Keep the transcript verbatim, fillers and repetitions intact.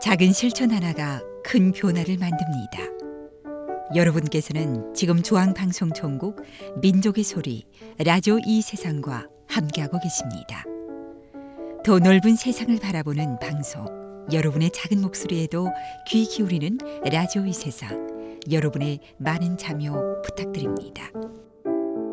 작은 실천 하나가 큰 변화를 만듭니다. 여러분께서는 지금 중앙방송총국 민족의 소리 라디오 이 세상과 함께하고 계십니다. 더 넓은 세상을 바라보는 방송, 여러분의 작은 목소리에도 귀 기울이는 라디오 이 세상, 여러분의 많은 참여 부탁드립니다.